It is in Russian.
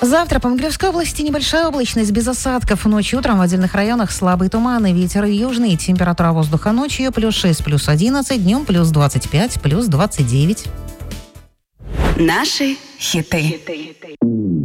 Завтра по Могилевской области небольшая облачность без осадков. Ночью, утром в отдельных районах слабый туман и ветер южный. Температура воздуха ночью +6, +11, днем +25, +29. Наши хиты.